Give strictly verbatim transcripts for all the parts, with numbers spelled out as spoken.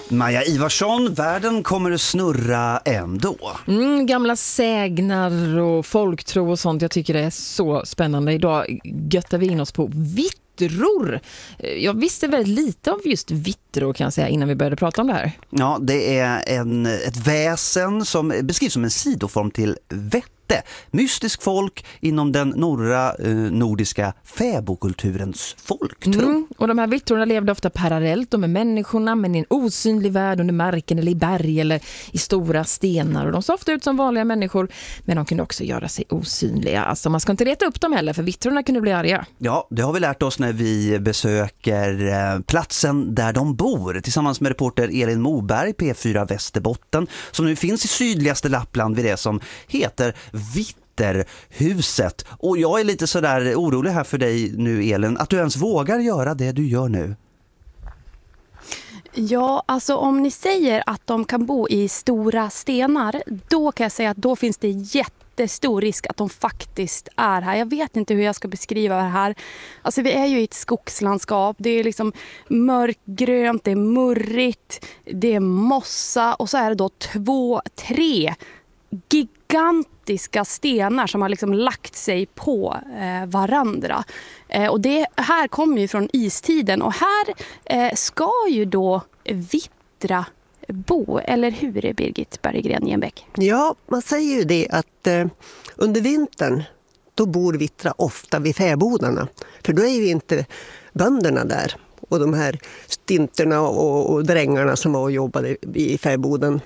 Maja Ivarsson, världen kommer att snurra ändå. Mm, gamla sägner och folktro och sånt. Jag tycker det är så spännande. Idag göttar vi in oss på vittror. Jag visste väldigt lite om just vittror kan jag säga innan vi började prata om det här. Ja, det är en, ett väsen som beskrivs som en sidoform till vett. Mystisk folk inom den norra eh, nordiska fäbokulturens folktro. Mm, och de här vittrorna levde ofta parallellt med människorna, men i en osynlig värld under marken eller i berg eller i stora stenar. Och de såg ofta ut som vanliga människor, men de kunde också göra sig osynliga. Alltså man ska inte reta upp dem heller, för vittrorna kunde bli arga. Ja, det har vi lärt oss när vi besöker eh, platsen där de bor. Tillsammans med reporter Elin Moberg, P fyra Västerbotten, som nu finns i sydligaste Lappland vid det som heter Vitterhuset. Och jag är lite sådär orolig här för dig nu, Elin, att du ens vågar göra det du gör nu. Ja, alltså om ni säger att de kan bo i stora stenar, då kan jag säga att då finns det jättestor risk att de faktiskt är här. Jag vet inte hur jag ska beskriva det här. Alltså vi är ju i ett skogslandskap. Det är liksom mörkgrönt, det är murrigt, det är mossa och så är det då två, tre gigantiska stenar som har liksom lagt sig på eh, varandra. Eh, och det här kommer ju från istiden och här eh, ska ju då vittra bo, eller hur är Birgit Berggren Jenbeck? Ja, man säger ju det att eh, under vintern då bor vittra ofta vid fäbodarna. För då är ju inte bönderna där och de här stinterna och, och drängarna som var och jobbade i fäboden.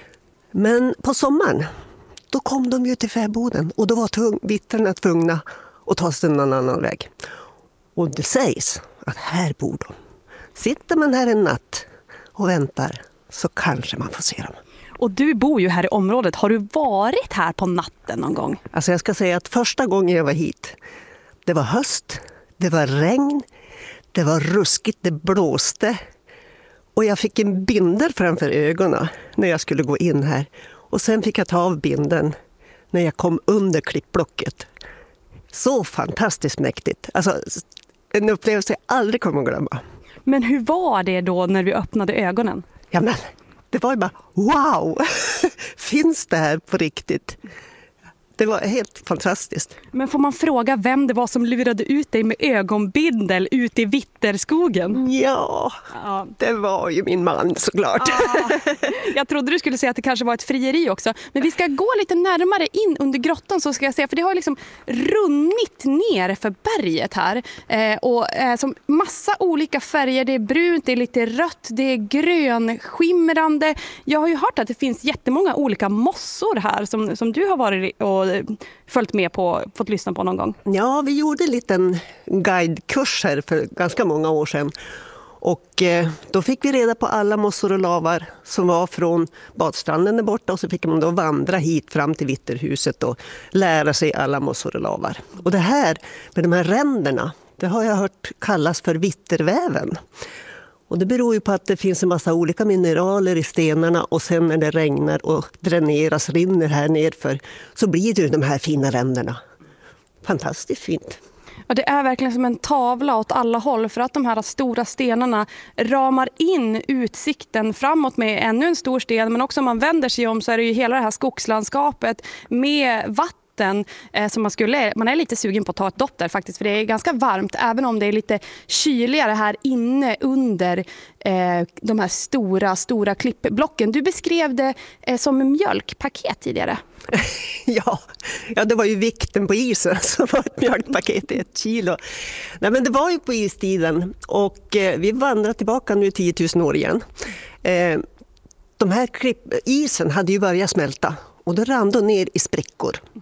Men på sommaren, då kom de ju till fäboden och då var tvung, vittrarna tvungna att ta sig någon annan väg. Och det sägs att här bor de. Sitter man här en natt och väntar så kanske man får se dem. Och du bor ju här i området. Har du varit här på natten någon gång? Alltså jag ska säga att första gången jag var hit, det var höst, det var regn, det var ruskigt, det blåste. Och jag fick en bindel framför ögonen när jag skulle gå in här. Och sen fick jag ta av bindeln när jag kom under klippblocket. Så fantastiskt mäktigt. Alltså en upplevelse jag aldrig kommer att glömma. Men hur var det då när vi öppnade ögonen? Ja men, det var ju bara wow! Finns det här på riktigt? Det var helt fantastiskt. Men får man fråga vem det var som lurade ut dig med ögonbindel ut i Vitterskogen? Ja, ja, det var ju min man såklart. Ah, jag trodde du skulle säga att det kanske var ett frieri också. Men vi ska gå lite närmare in under grottan så ska jag säga. För det har liksom runnit ner för berget här. Eh, och eh, som massa olika färger. Det är brunt, det är lite rött, det är grönskimrande. Jag har ju hört att det finns jättemånga olika mossor här som, som du har varit och följt med på, fått lyssna på någon gång. Ja, vi gjorde en liten guidekurs här för ganska många år sedan. Och eh, då fick vi reda på alla mossor och lavar som var från badstranden där borta. Och så fick man då vandra hit fram till Vitterhuset och lära sig alla mossor och lavar. Och det här med de här ränderna, det har jag hört kallas för vitterväven. Och det beror ju på att det finns en massa olika mineraler i stenarna och sen när det regnar och dräneras, rinner här nerför så blir det ju de här fina ränderna. Fantastiskt fint. Ja, det är verkligen som en tavla åt alla håll för att de här stora stenarna ramar in utsikten framåt med ännu en stor sten. Men också om man vänder sig om så är det ju hela det här skogslandskapet med vatten. Eh, som man skulle, man är lite sugen på att ta ett dopp där faktiskt för det är ganska varmt även om det är lite kyligare här inne under eh, de här stora, stora klippblocken. Du beskrev det eh, som mjölkpaket tidigare. Ja, ja, det var ju vikten på isen som var ett mjölkpaket i ett kilo. Nej, men det var ju på istiden och eh, vi vandrar tillbaka nu tio tusen år igen. Eh, de här klipp, isen hade ju börjat smälta. Och då rann de ner i sprickor.